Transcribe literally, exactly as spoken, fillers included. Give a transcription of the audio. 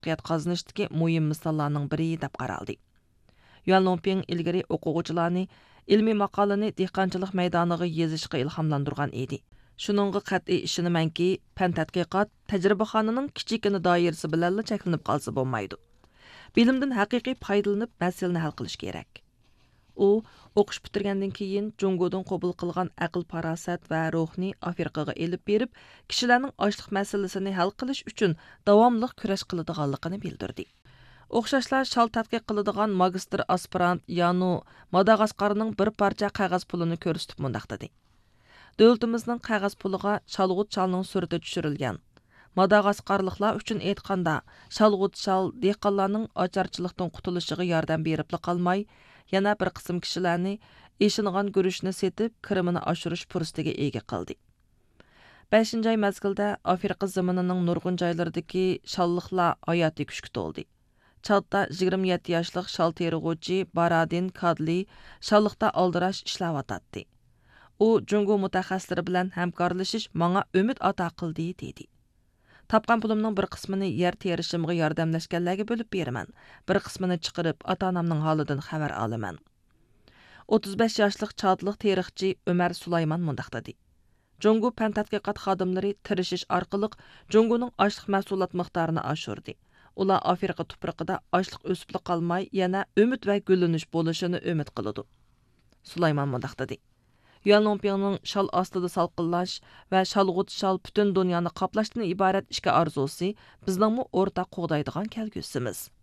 muvaffaqiyat qozonishdagi muhim misollarning biri deb qaraldi. Yuan Longping ilgari o'quvchilarni ilmiy maqolani dehqonchilik maydoniga yezishga ilhomlantirgan edi. Shuningga qat'iy ishonamanki, fan tadqiqot tajribaxonaning kichikina doirasi bilan cheklanib qolsa bo'lmaydi. Bilimdan haqiqiy foydalanib masalani hal qilish kerak. U o'qish bitirgandan keyin Jungodan qabul qilgan aql farosat va ruhni Afrikaga elib berib, kishilarning ochliq masalasini hal qilish uchun davomli kurash qiladiganligini bildirdi. O'xshashlar shal tadqiq qiladigan magistr aspirant Yanu Madagaskarning bir parcha qog'oz pulini ko'rsatib mundaq dedi. Davlatimizning qog'oz puliga shalg'ut chalning surati tushirilgan. Madagaskarliklar uchun aytganda, shalg'ut shal dehqonlarning ocharchilikdan qutulishiga yordam berib qolmay, yana bir qism kishilarni eshingan guruchni setib, kirimini oshirish fursatiga ega qildi. beshinchi oy mezgilda Afrika zaminining nurg'un joylaridagi shalliqlar hayoti kuchga to'ldi. Chadda yigirma yetti yoshlik shal terg'uvchi Baradin Kadli shalliqda aldirash ishlayotdi. U Jungo mutaxassislari bilan hamkorlashish menga umid ato qildi dedi. Tapqan pulimning bir qismini yer terishimga yordamlashganlarga bo'lib beraman. Bir qismini chiqarib ota-onamning holidan xabar olaman. o'ttiz besh yoshlik chadliq tarixchi Ömer Sulayman mundaq dedi. Jungo fan tadqiqot xodimlari tirishish orqali Jungoning ochliq mahsulot miqdorini oshirdi. Ular Afrika tuprog'ida ochliq o'sib qolmay, yana umid va gullanish bo'lishini umid qiladi. Sulayman mundaq dedi. Yuan Longpingning shal ostida salqinlash va shalg'ut shal butun dunyoni qoplashdan iborat ishga orzusi bizning o'rtaq qo'g'daydigan kelgusimiz.